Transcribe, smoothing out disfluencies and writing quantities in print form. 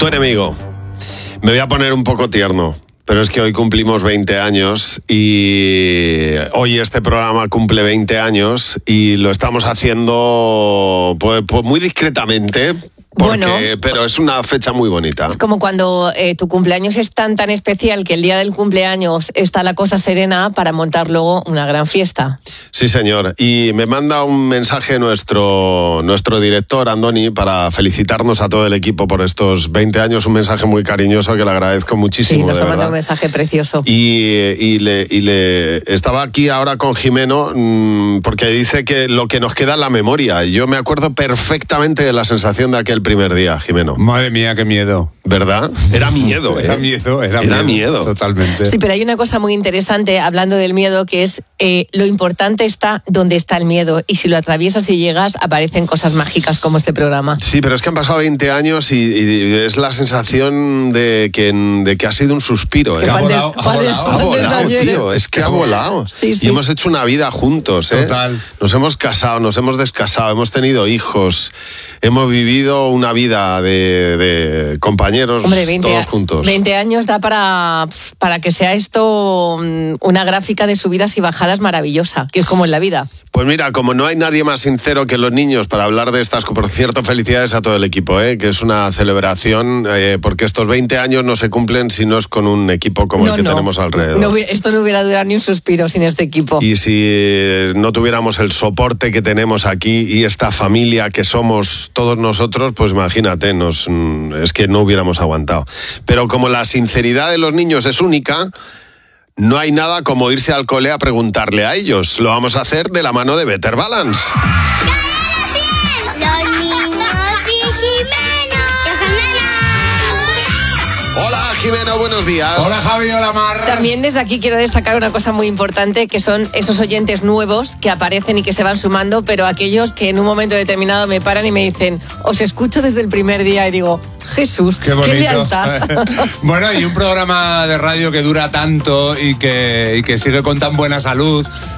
enemigo. Me voy a poner un poco tierno, pero es que hoy cumplimos 20 años y hoy este programa cumple 20 años y lo estamos haciendo pues muy discretamente. Pero es una fecha muy bonita. Es como cuando tu cumpleaños es tan especial que el día del cumpleaños está la cosa serena para montar luego una gran fiesta. Sí, señor. Y me manda un mensaje nuestro director, Andoni, para felicitarnos a todo el equipo por estos 20 años. Un mensaje muy cariñoso que le agradezco muchísimo. Sí, nos de ha mandado verdad. un mensaje precioso. Y estaba aquí ahora con Jimeno porque dice que lo que nos queda es la memoria. Yo me acuerdo perfectamente de la sensación de aquel primer día, Jimeno. Madre mía, qué miedo. ¿Verdad? Era miedo, ¿eh? Era miedo. Totalmente. Sí, pero hay una cosa muy interesante, hablando del miedo, que es lo importante está donde está el miedo. Y si lo atraviesas y llegas, aparecen cosas mágicas como este programa. Sí, pero es que han pasado 20 años y es la sensación de que ha sido un suspiro, ¿eh? Que Ha volado, tío. Es que ha volado. Sí. Y hemos hecho una vida juntos, ¿eh? Total. Nos hemos casado, nos hemos descasado, hemos tenido hijos, hemos vivido una vida de compañeros. Hombre, 20 todos juntos. 20 años da para que sea esto una gráfica de subidas y bajadas maravillosa, que es como en la vida. Pues mira, como no hay nadie más sincero que los niños para hablar de estas, por cierto, felicidades a todo el equipo, que es una celebración, porque estos 20 años no se cumplen si no es con un equipo como el que tenemos alrededor. Esto no hubiera durado ni un suspiro sin este equipo. Y si no tuviéramos el soporte que tenemos aquí y esta familia que somos todos nosotros, pues imagínate, es que no hubiéramos aguantado. Pero como la sinceridad de los niños es única, no hay nada como irse al cole a preguntarle a ellos. Lo vamos a hacer de la mano de Better Balance. Los niños y Jimeno. Hola, Jimeno, buenos días. Hola, Javi, hola, Mar. También desde aquí quiero destacar una cosa muy importante, que son esos oyentes nuevos que aparecen y que se van sumando, pero aquellos que en un momento determinado me paran y me dicen, os escucho desde el primer día, y digo, Jesús, Qué bonito. qué lealtad. Bueno, y un programa de radio que dura tanto y que sigue con tan buena salud.